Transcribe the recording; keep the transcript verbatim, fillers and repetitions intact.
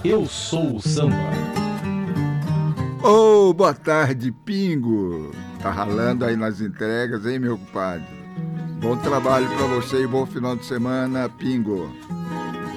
Eu Sou o Samba. Ô, oh, boa tarde, Pingo. Tá ralando aí nas entregas, hein, meu compadre? Bom trabalho pra você e bom final de semana, Pingo.